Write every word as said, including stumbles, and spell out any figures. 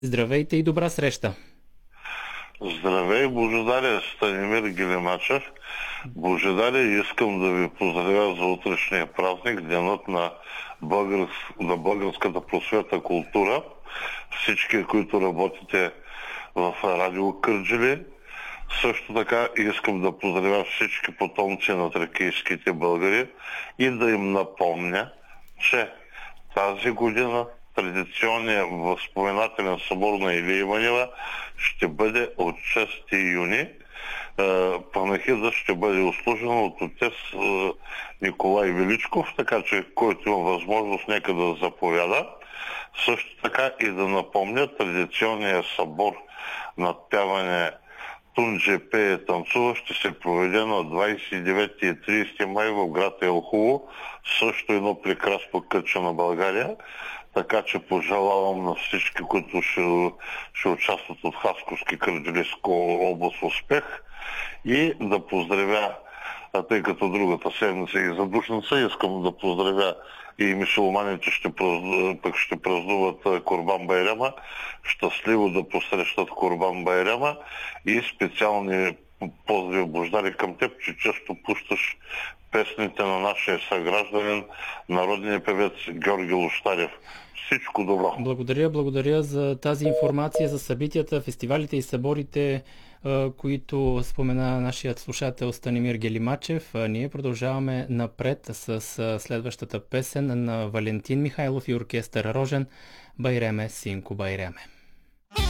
Здравейте и добра среща! Здравей, Божидаре, Станимир Гелемачев. Божидаре, искам да ви поздравя за утрешния празник, денът на, българс... на българската просвета култура. Всички, които работите в Радио Кърджали. Също така искам да поздравя всички потомци на тракийските българи и да им напомня, че тази година традиционният възпоменателен събор на Илия Иванова ще бъде от шести юни. Панахида ще бъде услужена от отец Николай Величков, така че който има възможност, нека да заповяда. Също така и да напомня традиционния събор на пяване Тунджи пее танцува ще се проведе на двадесет и девети и тридесети май в град Елхово, също едно прекрасно кътче на България. Така че пожелавам на всички, които ще, ще участват от Хасковски Кърджалийска област, успех и да поздравя, тъй като другата седмица и задушница, искам да поздравя и мюсюлманите ще, пък ще празнуват Курбан Байрама, щастливо да посрещат Курбан Байрама и специални поздрави, Бождари, към теб, че често пущаш песните на нашия съгражданин, народния певец Георги Лощарев. Всичко добро! Благодаря, благодаря за тази информация за събитията, фестивалите и съборите, които спомена нашият слушател Станимир Гелимачев. Ние продължаваме напред с следващата песен на Валентин Михайлов и оркестър Рожен. Байреме, синко, байреме.